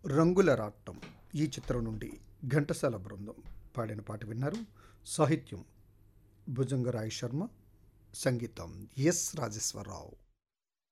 రంగుల రాట్నం ఈ చిత్రం నుండి ఘంటసాల బృందం పాడిన పాట విన్నారు. సాహిత్యం భుజంగరాయ్ శర్మ, సంగీతం ఎస్ రాజేశ్వరరావు.